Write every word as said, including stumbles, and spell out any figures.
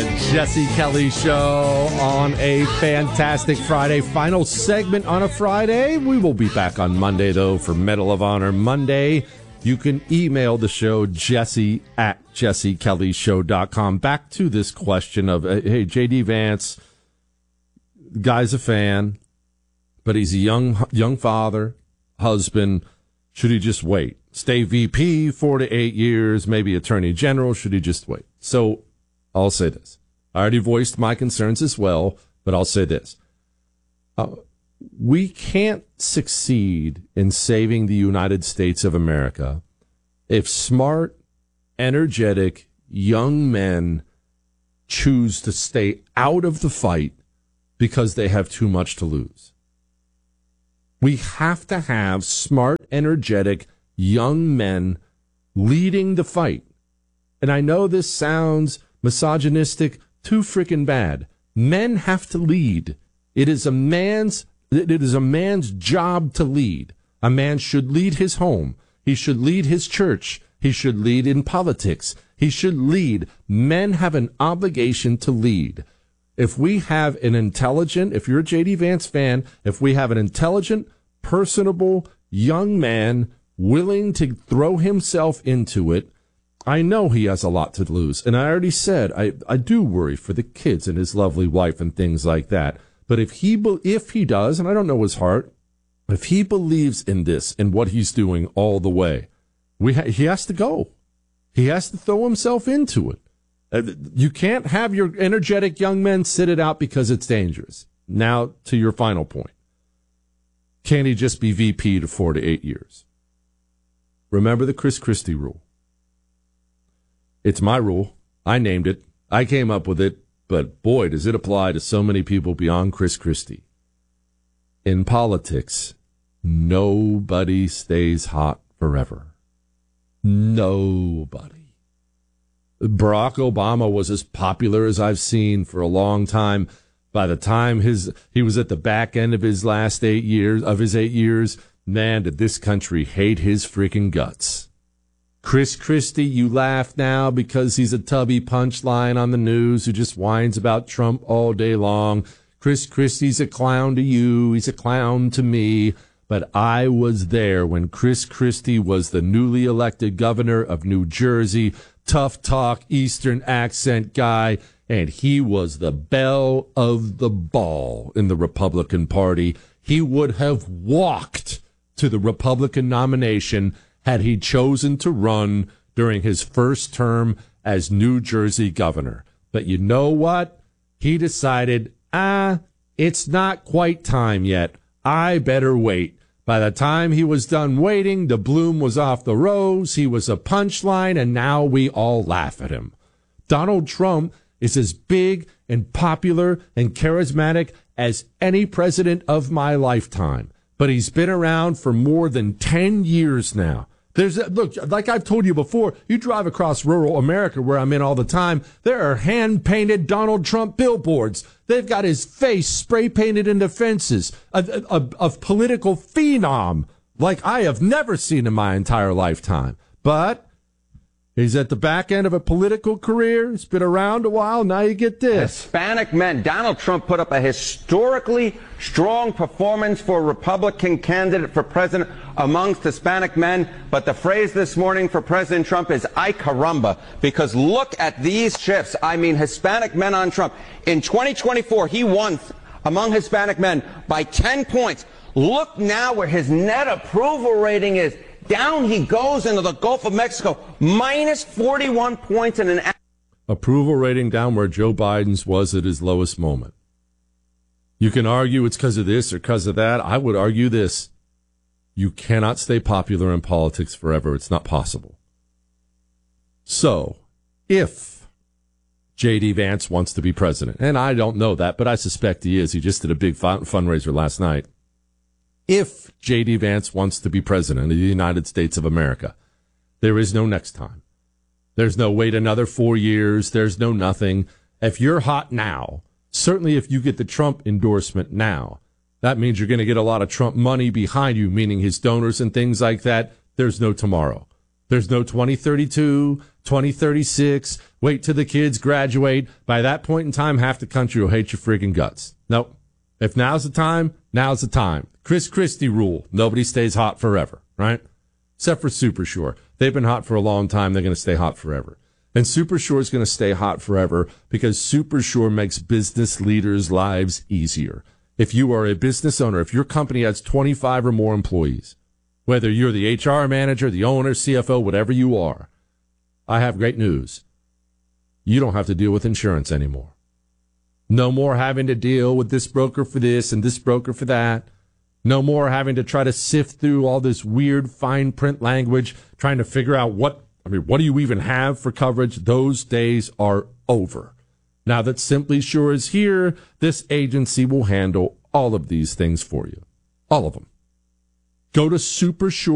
Jesse Kelly Show on a fantastic Friday. Final segment on a Friday. We will be back on Monday, though, for Medal of Honor Monday. You can email the show, Jesse at jesse kelly show dot com. Back to this question of, hey, J D. Vance, the guy's a fan, but he's a young young father, husband. Should he just wait? Stay V P four to eight years, maybe attorney general? Should he just wait? So I'll say this. I already voiced my concerns as well, but I'll say this. Uh, we can't succeed in saving the United States of America if smart, energetic, young men choose to stay out of the fight because they have too much to lose. We have to have smart, energetic, young men leading the fight. And I know this sounds misogynistic, too freaking bad. Men have to lead. It is a man's it is a man's job to lead. A man should lead his home. He should lead his church. He should lead in politics. He should lead. Men have an obligation to lead. If we have an intelligent, if you're a J D. Vance fan, if we have an intelligent, personable young man willing to throw himself into it, I know he has a lot to lose. And I already said, I, I do worry for the kids and his lovely wife and things like that. But if he, if he does, and I don't know his heart, if he believes in this and what he's doing all the way, we ha- he has to go. He has to throw himself into it. Uh, you can't have your energetic young men sit it out because it's dangerous. Now, to your final point. Can he just be V P to four to eight years? Remember the Chris Christie rule. It's my rule. I named it. I came up with it. But boy, does it apply to so many people beyond Chris Christie. In politics, nobody stays hot forever. Nobody. Barack Obama was as popular as I've seen for a long time. By the time his he was at the back end of his last eight years, of his eight years, man, did this country hate his freaking guts. Chris Christie, you laugh now because he's a tubby punchline on the news who just whines about Trump all day long. Chris Christie's a clown to you. He's a clown to me. But I was there when Chris Christie was the newly elected governor of New Jersey, tough talk, Eastern accent guy, and he was the belle of the ball in the Republican Party. He would have walked to the Republican nomination had he chosen to run during his first term as New Jersey governor. But you know what? He decided, ah, it's not quite time yet. I better wait. By the time he was done waiting, the bloom was off the rose. He was a punchline, and now we all laugh at him. Donald Trump is as big and popular and charismatic as any president of my lifetime. But he's been around for more than ten years now. There's a, look, like I've told you before, you drive across rural America where I'm in all the time, there are hand-painted Donald Trump billboards. They've got his face spray-painted into fences, a, a, a political phenom like I have never seen in my entire lifetime. But he's at the back end of a political career. He's been around a while. Now you get this. Hispanic men. Donald Trump put up a historically strong performance for a Republican candidate for president amongst Hispanic men. But the phrase this morning for President Trump is ay caramba, because look at these shifts. I mean, Hispanic men on Trump. In twenty twenty-four, he won among Hispanic men by ten points. Look now where his net approval rating is. Down he goes into the Gulf of Mexico, minus forty-one points in an... Approval rating down where Joe Biden's was at his lowest moment. You can argue it's because of this or because of that. I would argue this. You cannot stay popular in politics forever. It's not possible. So, if J D. Vance wants to be president, and I don't know that, but I suspect he is. He just did a big fun- fundraiser last night. If J D. Vance wants to be president of the United States of America, there is no next time. There's no wait another four years. There's no nothing. If you're hot now, certainly if you get the Trump endorsement now, that means you're going to get a lot of Trump money behind you, meaning his donors and things like that. There's no tomorrow. There's no twenty thirty-two, twenty thirty-six, wait till the kids graduate. By that point in time, half the country will hate your freaking guts. Nope. If now's the time, now's the time. Chris Christie rule. Nobody stays hot forever, right? Except for Super Sure. They've been hot for a long time. They're going to stay hot forever. And Super Sure is going to stay hot forever because Super Sure makes business leaders' lives easier. If you are a business owner, if your company has twenty-five or more employees, whether you're the H R manager, the owner, C F O, whatever you are, I have great news. You don't have to deal with insurance anymore. No more having to deal with this broker for this and this broker for that. No more having to try to sift through all this weird fine print language, trying to figure out what, I mean, what do you even have for coverage? Those days are over. Now that Simply Sure is here, this agency will handle all of these things for you. All of them. Go to Super Sure.